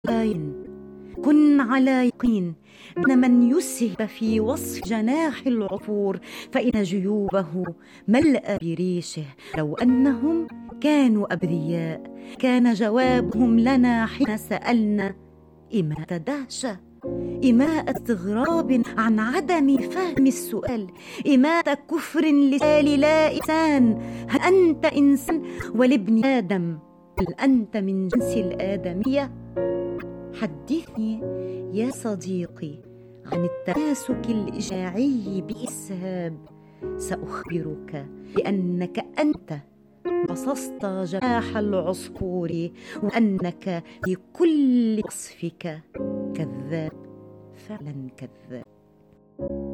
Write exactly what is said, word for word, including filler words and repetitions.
كن على يقين أن من يسهب في وصف جناح العصفور فإن جيوبه ملأ بريشه. لو أنهم كانوا أبرياء كان جوابهم لنا حين سألنا إماءة دهشة، إماءة استغراب عن عدم فهم السؤال، إماءة كفر لسال لا إنسان. هل أنت إنسان ولابن آدم؟ هل أنت من جنس الآدمية؟ حدثني يا صديقي عن التماسك الإشاعي بإسهاب، سأخبرك بأنك أنت قصصت جناح العصفور وأنك في كل وصفك كذاب، فعلا كذاب.